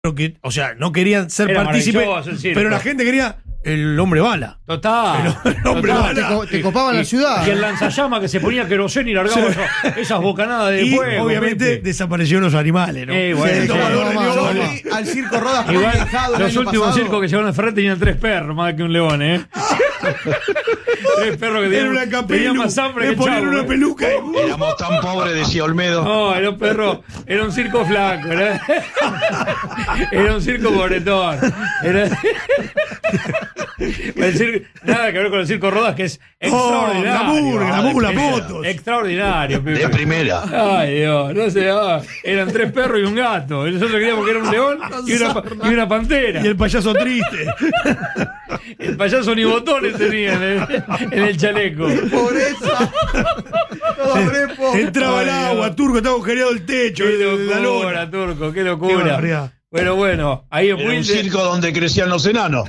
que, o sea, no querían ser Era partícipes, maravilloso el circo. pero la gente quería el hombre bala. Total. El hombre Total. bala. Te copaban la ciudad. Y el lanzallamas que se ponía queroseno y largaba esas bocanadas de Y fuego. obviamente Pepe. desaparecieron los animales, ¿no? Bueno, El sí, tomador de no, leones. Al circo Rodas fue Igual, dejado el los año últimos pasado. circos que llevaron a Ferrer tenían 3 perros, más que un león, ¿eh? 3 perros que Era una tenían capelu, más hambre le que ponían chavo, una ¿eh? peluca y... Éramos tan pobres, decía Olmedo. No, era un perro, era un circo flaco, era un circo pobretón. Era nada que ver con el circo Rodas, que es extraordinario. glamour, Es motos. Extraordinario, Pepe. De primera. Ay, Dios, no sé, eran 3 perros y un gato. Y nosotros queríamos que era un león y una pantera. Y el payaso triste. El payaso ni botones tenía en el chaleco. Pobreza. Todo prepo. Entraba el Ay, agua, Dios. Turco, estaba agujereado el techo. Qué la locura, lona. Turco, qué Qué locura. barbaridad. Bueno, ahí en Era un Wilde, circo donde crecían los enanos.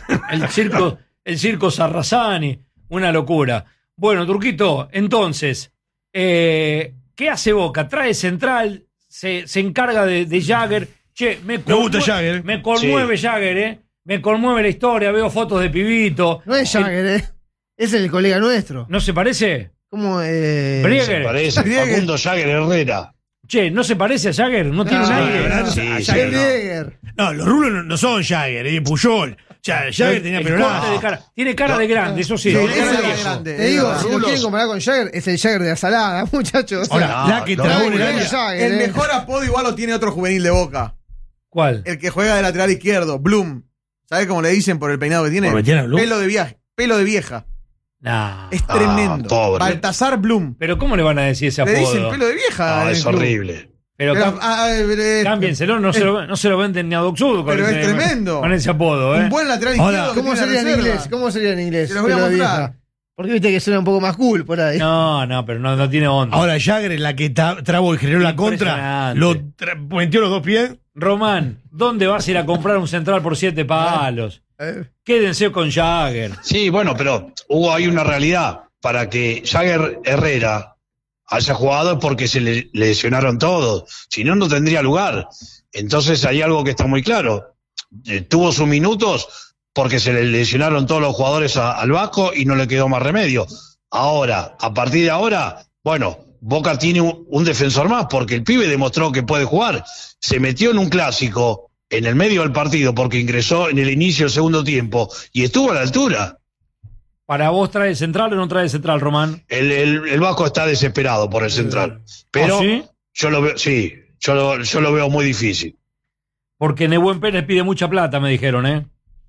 el circo Sarrazani, una locura. Bueno, Turquito, entonces, ¿qué hace Boca? Trae central, se encarga de Jagger. Che, Me gusta Jagger. Me conmueve Jagger, ¿eh? Me conmueve la historia, veo fotos de pibito. No es Jagger, es el colega nuestro. ¿No se parece? ¿Cómo? Brieger. Parece Facundo Jagger Herrera. Che, ¿no se parece a Jagger? ¿No tiene un aire? ¿verdad? Sí, A sí, Jagger no. Brieger. No, los rulos no son Jagger, Puyol. O sea, Jagger tenía El pelo corte de largo. cara. Tiene cara de grande, eso sí. Sí, tiene cara ese de era viejo. grande. Te digo, si lo Rulos. quieren comparar con Jagger, es el Jagger de la salada, muchachos. Ahora, No, la que no, trabó en el no, área. Jagger, El mejor apodo igual lo tiene otro juvenil de Boca. ¿Cuál? El que juega de lateral izquierdo, Bloom. ¿Sabes cómo le dicen por el peinado que tiene? ¿Por meter a Bloom? Pelo de vieja. Nah. Es tremendo. pobre. Baltasar Bloom. Pero ¿cómo le van a decir ese Le apodo? dicen pelo de vieja. No, en el es club. horrible. Pero Pero, cámbienselo, no se lo venden ni a Doxudo con Pero ese, es tremendo. con ese apodo, ¿eh? Un buen lateral Ahora, izquierdo. que ¿Cómo tiene sería en reserva. inglés? ¿Cómo sería en inglés? Se los voy a Pelo de mostrar. vieja. Porque viste que suena un poco más cool por ahí. No, pero no tiene onda. Ahora Jagger es la que trabó y generó la contra. Impresionante. Metió los 2 pies. Román, ¿dónde vas a ir a comprar un central por 7 palos? Quédense con Jagger. Sí, bueno, pero hubo ahí una realidad. Para que Jagger Herrera haya jugado es porque se le lesionaron todos. Si no, no tendría lugar. Entonces hay algo que está muy claro. Tuvo sus minutos porque se le lesionaron todos los jugadores al Vasco y no le quedó más remedio. Ahora, a partir de ahora, bueno, Boca tiene un defensor más porque el pibe demostró que puede jugar. Se metió en un clásico en el medio del partido porque ingresó en el inicio del segundo tiempo y estuvo a la altura. ¿Para vos trae central o no trae central, Román? El Vasco está desesperado por el central. Pero ¿Ah, sí? yo lo veo, sí, yo lo veo muy difícil. Porque Nehuen Pérez pide mucha plata, me dijeron, ¿eh?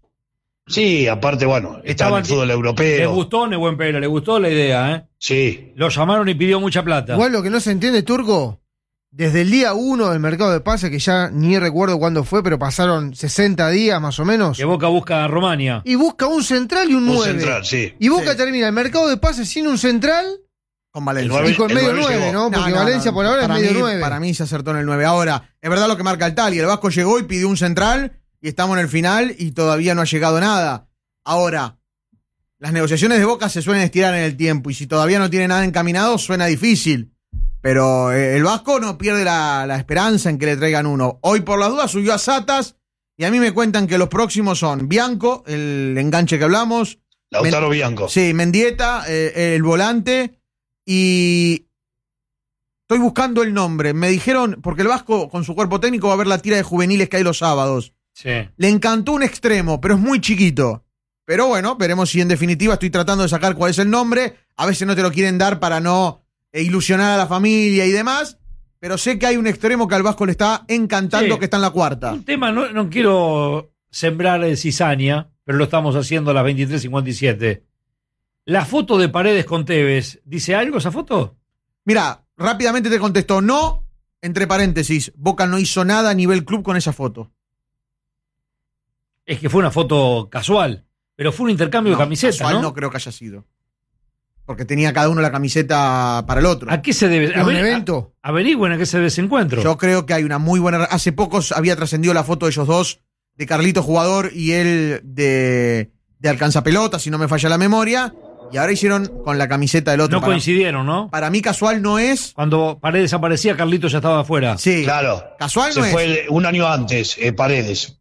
Sí, aparte, bueno, está en el fútbol ¿Le europeo. gustó Nehuen Pérez? ¿Le gustó la idea, eh? Sí. Lo llamaron y pidió mucha plata. Igual lo que no se entiende, Turco, desde el día 1 del mercado de pases, que ya ni recuerdo cuándo fue, pero pasaron 60 días más o menos, Que Boca busca a Romania. y busca un central y un Un 9. central, sí. Y Boca Sí. termina el mercado de pases sin un central Con Valencia. El y con el medio 9 9, llegó. ¿no? Porque No, Valencia por ahora es para medio mí, 9. Para mí se acertó en el 9. Ahora, es verdad lo que marca el Tali. El Vasco llegó y pidió un central y estamos en el final y todavía no ha llegado nada. Ahora, las negociaciones de Boca se suelen estirar en el tiempo y si todavía no tiene nada encaminado suena difícil. Pero el Vasco no pierde la esperanza en que le traigan uno. Hoy por las dudas subió a Satas y a mí me cuentan que los próximos son Bianco, el enganche que hablamos. Lautaro Bianco. Sí, Mendieta, el volante. Y estoy buscando el nombre. Me dijeron, porque el Vasco con su cuerpo técnico va a ver la tira de juveniles que hay los sábados. Sí. Le encantó un extremo, pero es muy chiquito. Pero bueno, veremos si en definitiva estoy tratando de sacar cuál es el nombre. A veces no te lo quieren dar para no ilusionar a la familia y demás. Pero sé que hay un extremo que al Vasco le está encantando, Sí. que está en la cuarta. Un tema, no quiero sembrar cizaña, pero lo estamos haciendo a las 23:57. La foto de Paredes con Tevez, ¿dice algo esa foto? Mira, rápidamente te contesto, no, entre paréntesis, Boca no hizo nada a nivel club con esa foto. Es que fue una foto casual, pero fue un intercambio de camisetas, casual ¿no? no creo que haya sido. Porque tenía cada uno la camiseta para el otro. ¿A qué se debe? ¿Es un evento? Averigüen a qué se debe ese encuentro. Yo creo que hay una muy buena... Hace poco había trascendido la foto de ellos dos, de Carlito jugador y él de alcanzapelota, si no me falla la memoria. y ahora hicieron con la camiseta del otro. No coincidieron, ¿no? Para mí casual no es. Cuando Paredes aparecía, Carlitos ya estaba afuera. Sí. Claro. Casual Se no es. fue un año antes, Paredes.